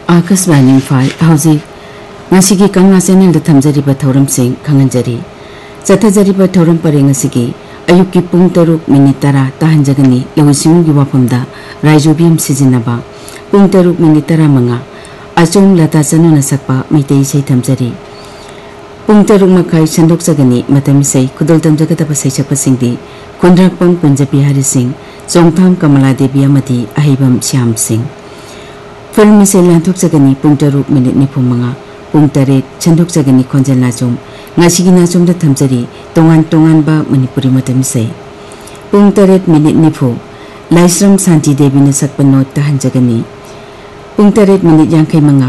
Akashvani Imphal हौजी ngasi kanga channel da thamjari ba thoram sing khanganjari chathajari ba thoram pare ngasi ki ayuk ki pung 3 minute tara tahanjagani lawisimu gi wafamda raijobiam sijinaba pung 3 minute tara manga achum lata chanu na sakpa mitei sei thamjari pung 3 makai chandok jagani matam sei kudol tamjaga ta sai chapa singdi kundrak pang punjabi hari sing chongtham kamala devi amati ahibam syam sing film se lanthok jagani pung 3 minute ni phumanga pung 3 chandok jagani khonjal na chum ngasigi na chum da thamjari tongan ba manipuri matam sei pung 3 minute ni phu laisram santi devi na sakpa not tahan jagani pung 3 minute yang kai manga